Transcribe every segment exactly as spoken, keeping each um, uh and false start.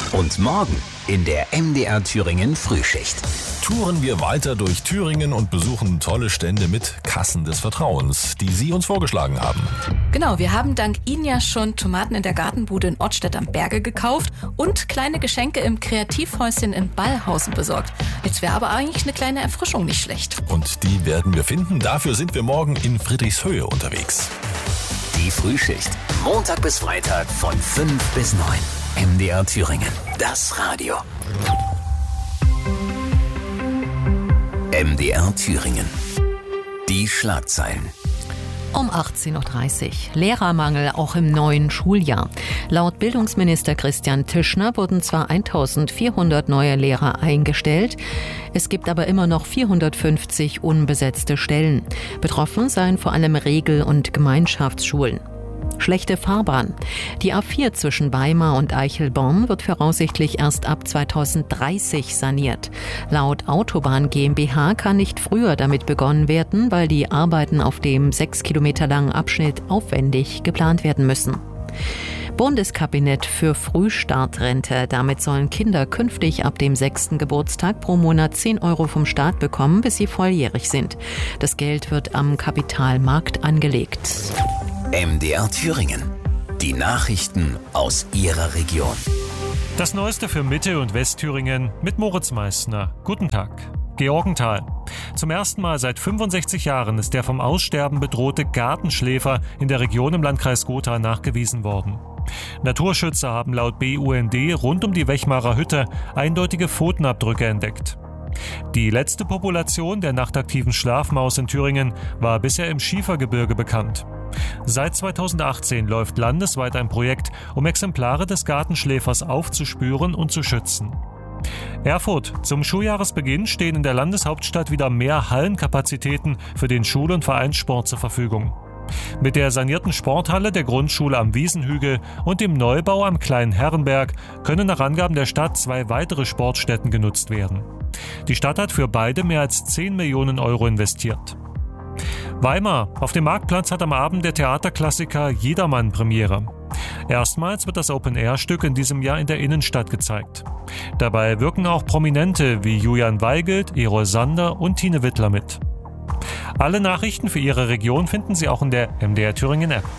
Und morgen in der M D R Thüringen Frühschicht. Touren wir weiter durch Thüringen und besuchen tolle Stände mit Kassen des Vertrauens, die Sie uns vorgeschlagen haben. Genau, wir haben dank Ihnen ja schon Tomaten in der Gartenbude in Ortstedt am Berge gekauft und kleine Geschenke im Kreativhäuschen in Ballhausen besorgt. Jetzt wäre aber eigentlich eine kleine Erfrischung nicht schlecht. Und die werden wir finden. Dafür sind wir morgen in Friedrichshöhe unterwegs. Die Frühschicht. Montag bis Freitag von fünf bis neun. M D R Thüringen. Das Radio. M D R Thüringen. Die Schlagzeilen. Um achtzehn Uhr dreißig. Lehrermangel auch im neuen Schuljahr. Laut Bildungsminister Christian Tischner wurden zwar eintausendvierhundert neue Lehrer eingestellt, es gibt aber immer noch vierhundertfünfzig unbesetzte Stellen. Betroffen seien vor allem Regel- und Gemeinschaftsschulen. Schlechte Fahrbahn. Die A vier zwischen Weimar und Eichelborn wird voraussichtlich erst ab zweitausenddreißig saniert. Laut Autobahn GmbH kann nicht früher damit begonnen werden, weil die Arbeiten auf dem sechs Kilometer langen Abschnitt aufwendig geplant werden müssen. Bundeskabinett für Frühstartrente. Damit sollen Kinder künftig ab dem sechsten Geburtstag pro Monat zehn Euro vom Staat bekommen, bis sie volljährig sind. Das Geld wird am Kapitalmarkt angelegt. M D R Thüringen. Die Nachrichten aus Ihrer Region. Das Neueste für Mitte- und Westthüringen mit Moritz Meissner. Guten Tag. Georgenthal. Zum ersten Mal seit fünfundsechzig Jahren ist der vom Aussterben bedrohte Gartenschläfer in der Region im Landkreis Gotha nachgewiesen worden. Naturschützer haben laut B U N D rund um die Wechmarer Hütte eindeutige Pfotenabdrücke entdeckt. Die letzte Population der nachtaktiven Schlafmaus in Thüringen war bisher im Schiefergebirge bekannt. Seit zweitausendachtzehn läuft landesweit ein Projekt, um Exemplare des Gartenschläfers aufzuspüren und zu schützen. Erfurt. Zum Schuljahresbeginn stehen in der Landeshauptstadt wieder mehr Hallenkapazitäten für den Schul- und Vereinssport zur Verfügung. Mit der sanierten Sporthalle der Grundschule am Wiesenhügel und dem Neubau am Kleinen Herrenberg können nach Angaben der Stadt zwei weitere Sportstätten genutzt werden. Die Stadt hat für beide mehr als zehn Millionen Euro investiert. Weimar. Auf dem Marktplatz hat am Abend der Theaterklassiker Jedermann Premiere. Erstmals wird das Open-Air-Stück in diesem Jahr in der Innenstadt gezeigt. Dabei wirken auch Prominente wie Julian Weigelt, Erol Sander und Tine Wittler mit. Alle Nachrichten für Ihre Region finden Sie auch in der M D R Thüringen App.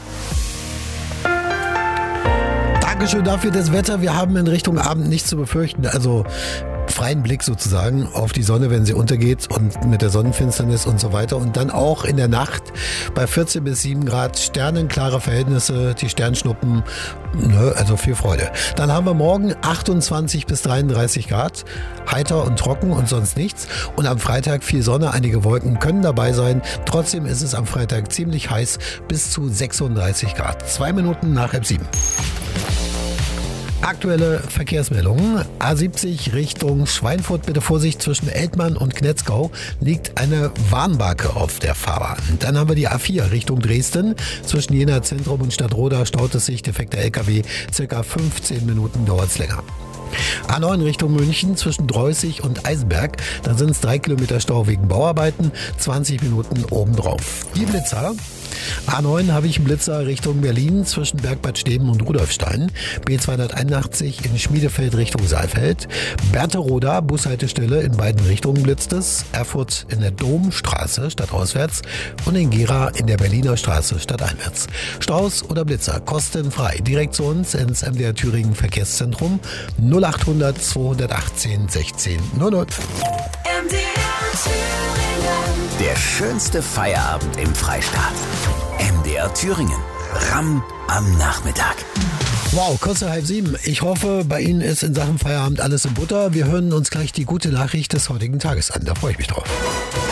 Dankeschön dafür das Wetter. Wir haben in Richtung Abend nichts zu befürchten. Also freien Blick sozusagen auf die Sonne, wenn sie untergeht und mit der Sonnenfinsternis und so weiter. Und dann auch in der Nacht bei vierzehn bis sieben Grad sternenklare Verhältnisse, die Sternschnuppen, ne, also viel Freude. Dann haben wir morgen achtundzwanzig bis dreiunddreißig Grad, heiter und trocken und sonst nichts. Und am Freitag viel Sonne, einige Wolken können dabei sein. Trotzdem ist es am Freitag ziemlich heiß, bis zu sechsunddreißig Grad. Zwei Minuten nach halb sieben. Aktuelle Verkehrsmeldungen. A siebzig Richtung Schweinfurt, bitte Vorsicht, zwischen Eltmann und Knetzgau liegt eine Warnbarke auf der Fahrbahn. Dann haben wir die A vier Richtung Dresden. Zwischen Jena Zentrum und Stadtroda staut es sich, defekter L K W, circa fünfzehn Minuten dauert es länger. A neun Richtung München zwischen Dreußig und Eisenberg. Da sind es drei Kilometer Stau wegen Bauarbeiten, zwanzig Minuten obendrauf. Die Blitzer. A neun habe ich einen Blitzer Richtung Berlin zwischen Bergbad Steben und Rudolfstein. B zweihunderteinundachtzig in Schmiedefeld Richtung Saalfeld. Berthe-Roda, Bushaltestelle in beiden Richtungen blitzt es. Erfurt in der Domstraße stadtauswärts und in Gera in der Berliner Straße stadteinwärts. Staus oder Blitzer kostenfrei. Direkt zu uns ins M D R Thüringen Verkehrszentrum null achthundert zweihundertachtzehn sechzehn null null. M D R Thüringen. Der schönste Feierabend im Freistaat. M D R Thüringen. Ramm am Nachmittag. Wow, kurz nach halb sieben. Ich hoffe, bei Ihnen ist in Sachen Feierabend alles in Butter. Wir hören uns gleich die gute Nachricht des heutigen Tages an. Da freue ich mich drauf.